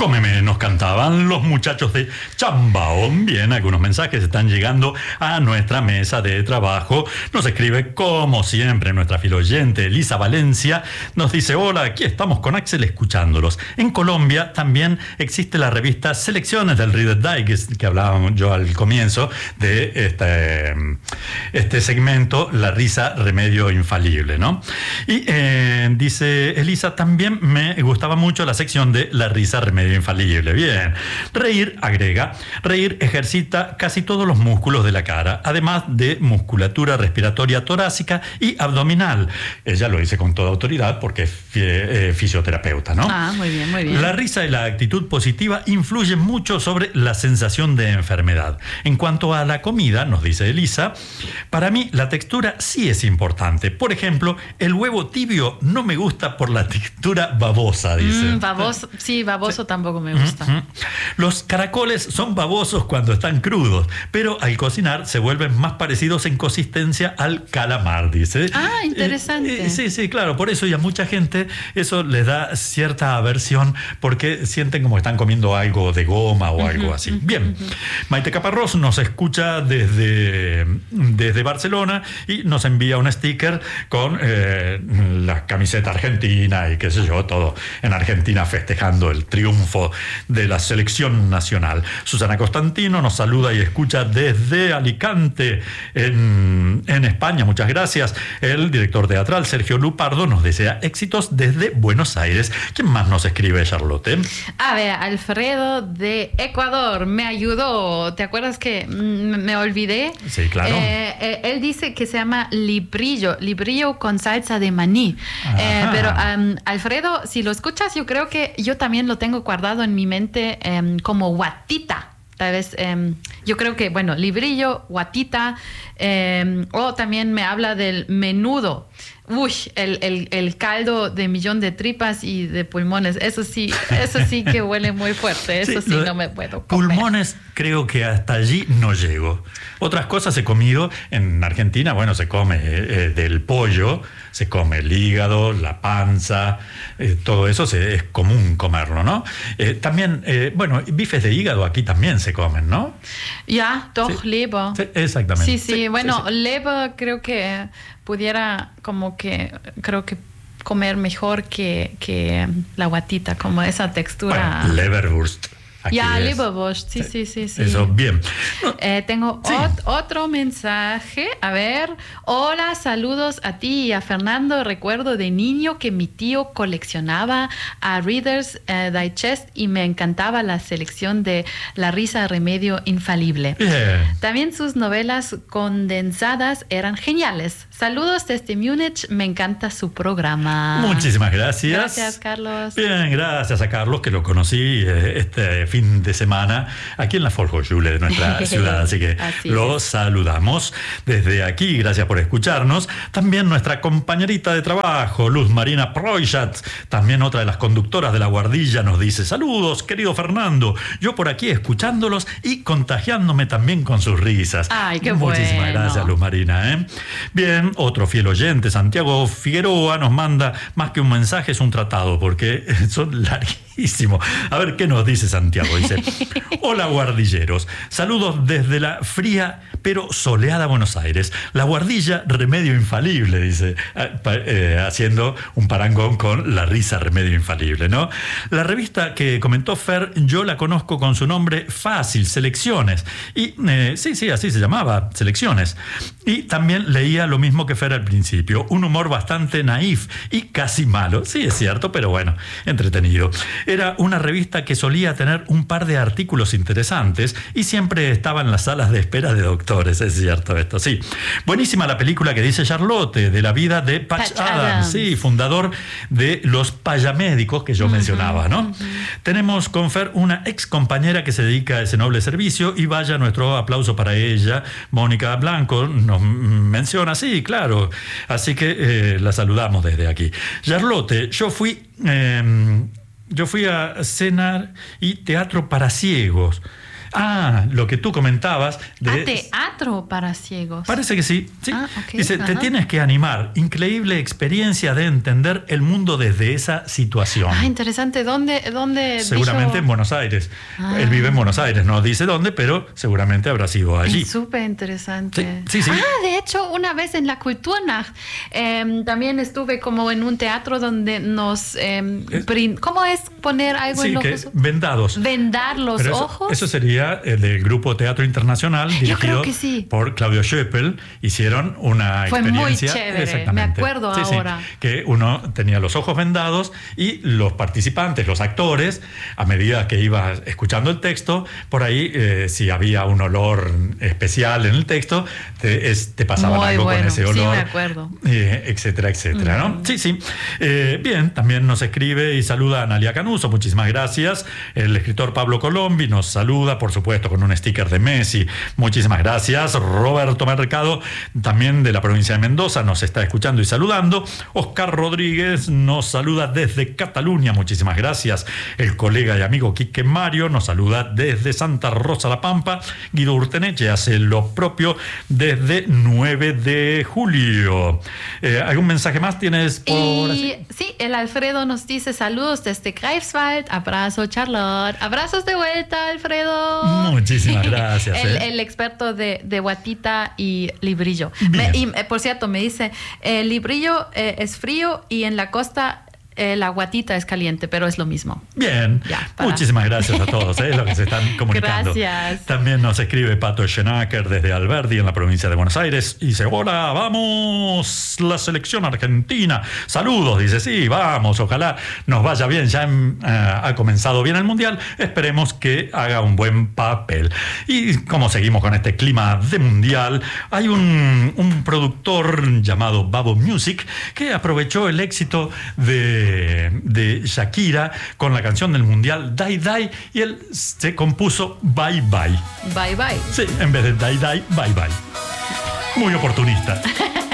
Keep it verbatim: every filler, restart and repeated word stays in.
Cómeme, nos cantaban los muchachos de Chambaón. Bien, algunos mensajes están llegando a nuestra mesa de trabajo. Nos escribe, como siempre, nuestra filoyente Elisa Valencia. Nos dice, hola, aquí estamos con Axel escuchándolos. En Colombia también existe la revista Selecciones del Reader Digest, que hablábamos yo al comienzo de este, este segmento, La risa, remedio infalible, ¿no? Y eh, dice Elisa, también me gustaba mucho la sección de La risa, remedio infalible. Bien. Reír, agrega, reír ejercita casi todos los músculos de la cara, además de musculatura respiratoria torácica y abdominal. Ella lo dice con toda autoridad porque es eh, fisioterapeuta, ¿no? Ah, muy bien, muy bien. La risa y la actitud positiva influyen mucho sobre la sensación de enfermedad. En cuanto a la comida, nos dice Elisa, para mí la textura sí es importante. Por ejemplo, el huevo tibio no me gusta por la textura babosa, dice. Mm, baboso, sí, baboso sí. Tampoco me gusta. Mm-hmm. Los caracoles son babosos cuando están crudos, pero al cocinar se vuelven más parecidos en consistencia al calamar, dice. Ah, interesante. Eh, eh, sí, sí, claro, por eso y a mucha gente eso les da cierta aversión porque sienten como están comiendo algo de goma o uh-huh, algo así. Uh-huh, Bien, uh-huh. Maite Caparrós nos escucha desde, desde Barcelona y nos envía un sticker con eh, la camiseta argentina y qué sé yo, todo en Argentina festejando el triunfo de la selección nacional. Susana Constantino nos saluda y escucha desde Alicante, en, en España. Muchas gracias. El director teatral Sergio Lupardo nos desea éxitos desde Buenos Aires. ¿Quién más nos escribe, Charlotte? A ver, Alfredo de Ecuador me ayudó. ¿Te acuerdas que me olvidé? Sí, claro. Eh, eh, él dice que se llama librillo, librillo con salsa de maní. Eh, pero um, Alfredo, si lo escuchas, yo creo que yo también lo tengo guardado en mi mente um, como guatita. Tal vez, um, yo creo que, bueno, librillo, guatita, um, o también me habla del menudo. Uy, el, el, el caldo de millón de tripas y de pulmones, eso sí, eso sí que huele muy fuerte, eso sí, sí no me puedo comer. Pulmones creo que hasta allí no llego. Otras cosas he comido en Argentina, bueno, se come eh, del pollo, se come el hígado, la panza, eh, todo eso se, es común comerlo, ¿no? Eh, también, eh, bueno, bifes de hígado aquí también se comen, ¿no? Ya, doch, sí. Leber. Sí, exactamente. Sí, sí, sí bueno, sí, sí. Leber creo que pudiera como que, creo que comer mejor que, que la guatita, como esa textura. Bueno, Leberwurst. Aquí ya, es. Leberwurst, sí, sí, sí, sí. Eso, bien. No. Eh, tengo sí. ot- otro mensaje. A ver. Hola, saludos a ti y a Fernando. Recuerdo de niño que mi tío coleccionaba a Reader's eh, Digest y me encantaba la selección de La risa, remedio infalible. Bien. También sus novelas condensadas eran geniales. Saludos desde Múnich. Me encanta su programa. Muchísimas gracias. Gracias, Carlos. Bien, gracias a Carlos, que lo conocí eh, este fin de semana aquí en la Volkshochschule de nuestra ciudad, así que así lo es. Saludamos desde aquí, gracias por escucharnos. También nuestra compañerita de trabajo, Luz Marina Proyat, también otra de las conductoras de La Guardilla, nos dice, saludos, querido Fernando, yo por aquí escuchándolos y contagiándome también con sus risas. Ay, qué Muchísimas bueno. gracias, Luz Marina, ¿eh? Bien, otro fiel oyente, Santiago Figueroa, nos manda más que un mensaje, es un tratado, porque son larguísimos. A ver, ¿qué nos dice Santiago? Dice, hola guardilleros, saludos desde la fría pero soleada Buenos Aires. La Guardilla, remedio infalible, dice, eh, haciendo un parangón con La risa, remedio infalible, ¿no? La revista que comentó Fer, yo la conozco con su nombre fácil, Selecciones. Y eh, sí, sí, así se llamaba, Selecciones. Y también leía lo mismo que Fer al principio, un humor bastante naif y casi malo. Sí, es cierto, pero bueno, entretenido. Era una revista que solía tener un par de artículos interesantes y siempre estaba en las salas de espera de doctores, es cierto esto, sí. Buenísima la película que dice Charlotte, de la vida de Patch, Patch Adams, Adams, sí, fundador de los payamédicos que yo uh-huh, mencionaba, ¿no? Uh-huh. Tenemos con Fer una ex compañera que se dedica a ese noble servicio y vaya nuestro aplauso para ella. Mónica Blanco nos menciona, sí, claro, así que eh, la saludamos desde aquí. Charlotte, yo fui... Eh, Yo fui a cenar y teatro para ciegos. Ah, lo que tú comentabas de... Ah, teatro para ciegos. Parece que sí. sí. Ah, okay. Dice, Ajá. te tienes que animar. Increíble experiencia de entender el mundo desde esa situación. Ah, interesante. ¿Dónde? dónde Seguramente dijo? en Buenos Aires. Ah. Él vive en Buenos Aires, no dice dónde, pero seguramente habrá sido allí. Súper interesante. Sí, sí, sí. Ah, de hecho, una vez en la Kulturnacht eh, también estuve como en un teatro donde nos... Eh, brin- ¿Cómo es poner algo Sí, en los que ojos? vendados. Vendar los Pero eso, ojos. eso sería el del Grupo Teatro Internacional, dirigido creo que sí. por Claudio Schöppel. Hicieron una Fue muy experiencia. chévere, Exactamente. me acuerdo Sí, sí, ahora. que uno tenía los ojos vendados y los participantes, los actores, a medida que iba escuchando el texto, por ahí, eh, si había un olor especial en el texto, te, es, te pasaban Muy algo bueno, con ese olor. sí, me acuerdo. Eh, etcétera, etcétera, ¿no? Sí, sí. Eh, bien, también nos escribe y saluda a Analia Canuso, muchísimas gracias. El escritor Pablo Colombi nos saluda, por supuesto, con un sticker de Messi. Muchísimas gracias. Roberto Mercado, también de la provincia de Mendoza, nos está escuchando y saludando. Oscar Rodríguez nos saluda desde Cataluña, muchísimas gracias. El colega y amigo Quique Mario nos saluda desde Santa Rosa La Pampa. Guido Urteneche hace lo propio desde nueve de julio. Eh, ¿Algún mensaje más tienes por Y así? sí, el Alfredo nos dice saludos desde Greifswald. Abrazo, Charlotte. Abrazos de vuelta, Alfredo. Muchísimas gracias. el, eh. el experto de, de guatita y librillo. Bien. Me- y eh, por cierto, me dice, el librillo eh, es frío y en la costa eh, la guatita es caliente, pero es lo mismo. Bien, Ya, para. muchísimas gracias a todos, es lo que se están comunicando. Gracias. También nos escribe Pato Schenacker desde Alberdi, en la provincia de Buenos Aires, y dice, hola, vamos, la selección argentina. Saludos, dice, sí, vamos, ojalá nos vaya bien, ya em, eh, ha comenzado bien el Mundial, esperemos que haga un buen papel. Y como seguimos con este clima de Mundial, hay un, un productor llamado Babo Music que aprovechó el éxito de de Shakira con la canción del Mundial Die Die y él se compuso Bye Bye. Bye bye. Sí, en vez de Die Die, Bye Bye. Muy oportunista.